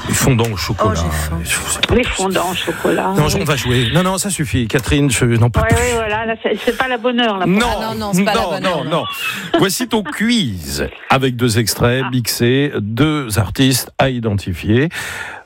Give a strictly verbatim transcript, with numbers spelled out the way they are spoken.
Les fondants au chocolat. Oh, j'ai faim. Les fondants au chocolat. Non, oui. on va jouer. Non, non, ça suffit. Catherine, je n'en peux Oui, plus. oui, voilà, là, c'est, c'est pas la bonne heure. Là, pour- Non, Ah non, non, c'est pas la non, bonne non, heure, non. Voici ton quiz avec deux extraits Ah. mixés, deux artistes à identifier.